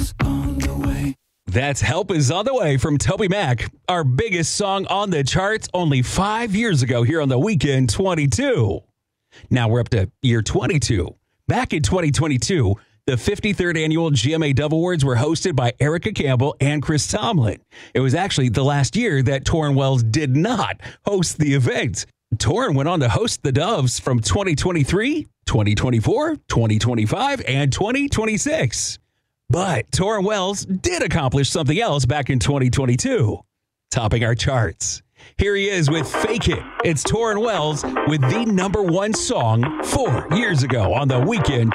is on the way. That's Help Is On The Way from Toby Mac, our biggest song on the charts only 5 years ago here on The Weekend 22. Now we're up to year 22. Back in 2022, the 53rd annual GMA Dove Awards were hosted by Erica Campbell and Chris Tomlin. It was actually the last year that Torrin Wells did not host the event. Torrin went on to host the Doves from 2023, 2024, 2025, and 2026. But Torrin Wells did accomplish something else back in 2022, topping our charts. Here he is with Fake It. It's Torrin Wells with the #1 song 4 years ago on The Weekend